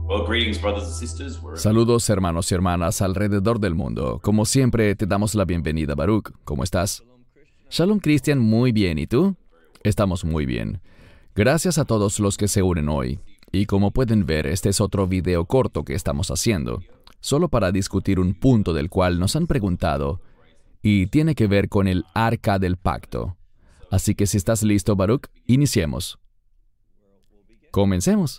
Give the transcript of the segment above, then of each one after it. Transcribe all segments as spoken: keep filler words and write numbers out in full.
Well, greetings, brothers and sisters. We're... Saludos, hermanos y hermanas alrededor del mundo. Como siempre, te damos la bienvenida, Baruch. ¿Cómo estás? Shalom, Christian. Muy bien. ¿Y tú? Estamos muy bien. Gracias a todos los que se unen hoy. Y como pueden ver, este es otro video corto que estamos haciendo, solo para discutir un punto del cual nos han preguntado, y tiene que ver con el Arca del Pacto. Así que si estás listo, Baruch, iniciemos. Comencemos.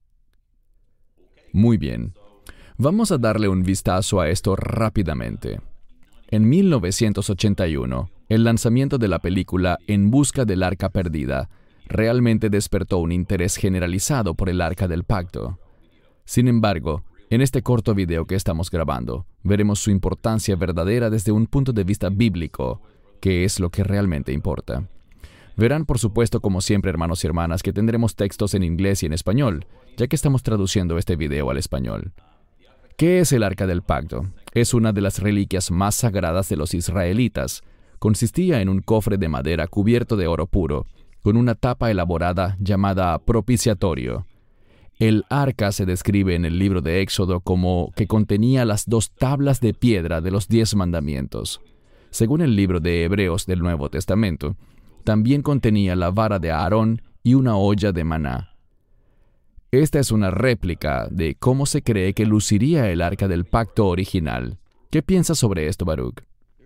Muy bien. Vamos a darle un vistazo a esto rápidamente. En mil novecientos ochenta y uno, el lanzamiento de la película En busca del Arca Perdida realmente despertó un interés generalizado por el Arca del Pacto. Sin embargo, en este corto video que estamos grabando, veremos su importancia verdadera desde un punto de vista bíblico, que es lo que realmente importa. Verán, por supuesto, como siempre, hermanos y hermanas, que tendremos textos en inglés y en español, ya que estamos traduciendo este video al español. ¿Qué es el Arca del Pacto? Es una de las reliquias más sagradas de los israelitas. Consistía en un cofre de madera cubierto de oro puro, con una tapa elaborada llamada propiciatorio. El arca se describe en el libro de Éxodo como que contenía las dos tablas de piedra de los diez mandamientos. Según el libro de Hebreos del Nuevo Testamento, también contenía la vara de Aarón y una olla de maná. Esta es una réplica de cómo se cree que luciría el Arca del Pacto original. ¿Qué piensas sobre esto, Baruch?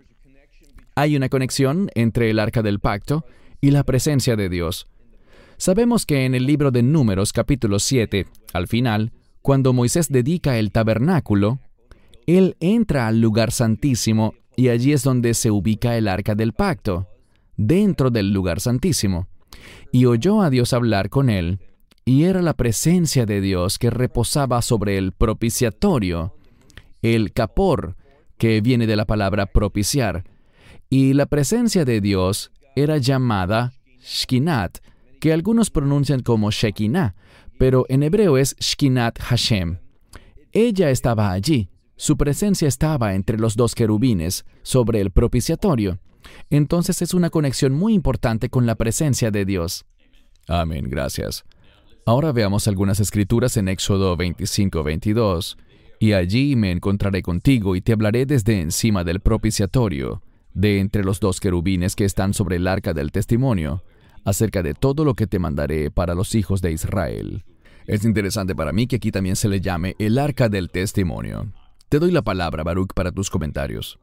Hay una conexión entre el Arca del Pacto y la presencia de Dios. Sabemos que en el libro de Números, capítulo siete, al final, cuando Moisés dedica el tabernáculo, él entra al lugar santísimo y allí es donde se ubica el Arca del Pacto, dentro del lugar santísimo. Y oyó a Dios hablar con él, y era la presencia de Dios que reposaba sobre el propiciatorio, el capor, que viene de la palabra propiciar, y la presencia de Dios era llamada Shkinat, que algunos pronuncian como Shekinah, pero en hebreo es Shkinat Hashem. Ella estaba allí, su presencia estaba entre los dos querubines, sobre el propiciatorio. Entonces es una conexión muy importante con la presencia de Dios. Amén, gracias. Ahora veamos algunas escrituras en Éxodo veinticinco veintidós. Y allí me encontraré contigo y te hablaré desde encima del propiciatorio, de entre los dos querubines que están sobre el arca del testimonio, acerca de todo lo que te mandaré para los hijos de Israel. Es interesante para mí que aquí también se le llame el arca del testimonio. Te doy la palabra, Baruch, para tus comentarios.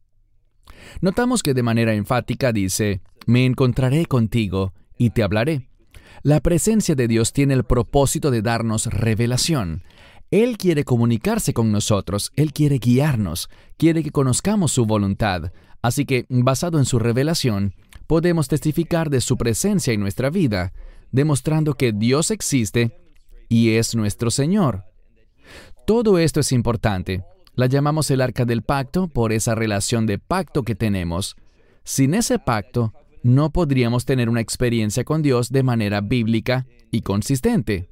Notamos que de manera enfática dice, me encontraré contigo y te hablaré. La presencia de Dios tiene el propósito de darnos revelación. Él quiere comunicarse con nosotros, Él quiere guiarnos, quiere que conozcamos su voluntad. Así que, basado en su revelación, podemos testificar de su presencia en nuestra vida, demostrando que Dios existe y es nuestro Señor. Todo esto es importante. La llamamos el Arca del Pacto por esa relación de pacto que tenemos. Sin ese pacto, no podríamos tener una experiencia con Dios de manera bíblica y consistente.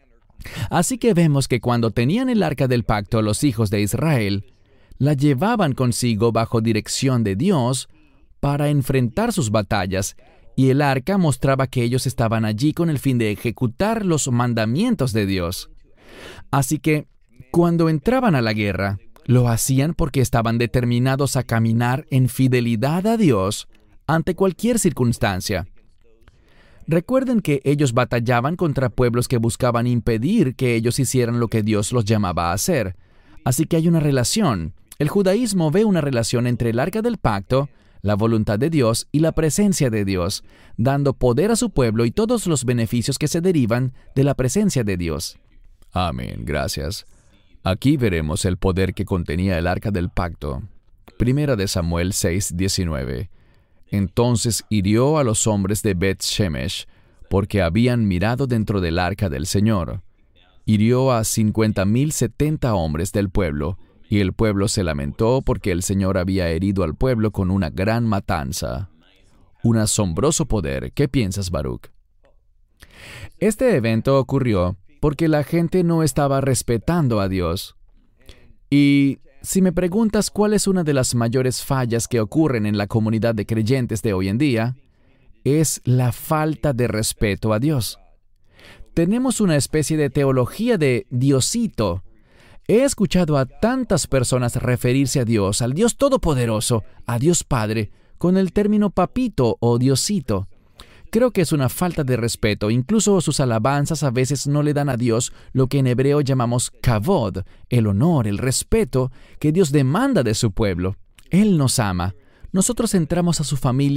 Así que vemos que cuando tenían el Arca del Pacto los hijos de Israel, la llevaban consigo bajo dirección de Dios para enfrentar sus batallas, y el arca mostraba que ellos estaban allí con el fin de ejecutar los mandamientos de Dios. Así que, cuando entraban a la guerra, lo hacían porque estaban determinados a caminar en fidelidad a Dios ante cualquier circunstancia. Recuerden que ellos batallaban contra pueblos que buscaban impedir que ellos hicieran lo que Dios los llamaba a hacer. Así que hay una relación. El judaísmo ve una relación entre el Arca del Pacto, la voluntad de Dios y la presencia de Dios, dando poder a su pueblo y todos los beneficios que se derivan de la presencia de Dios. Amén, gracias. Aquí veremos el poder que contenía el Arca del Pacto. Primera de Samuel seis diecinueve. Entonces hirió a los hombres de Bet-Shemesh, porque habían mirado dentro del arca del Señor. Hirió a cincuenta mil setenta hombres del pueblo, y el pueblo se lamentó porque el Señor había herido al pueblo con una gran matanza. Un asombroso poder. ¿Qué piensas, Baruch? Este evento ocurrió porque la gente no estaba respetando a Dios. Y si me preguntas cuál es una de las mayores fallas que ocurren en la comunidad de creyentes de hoy en día, es la falta de respeto a Dios. Tenemos una especie de teología de Diosito. He escuchado a tantas personas referirse a Dios, al Dios Todopoderoso, a Dios Padre, con el término papito o Diosito. Creo que es una falta de respeto. Incluso sus alabanzas a veces no le dan a Dios lo que en hebreo llamamos kavod, el honor, el respeto que Dios demanda de su pueblo. Él nos ama. Nosotros entramos a su familia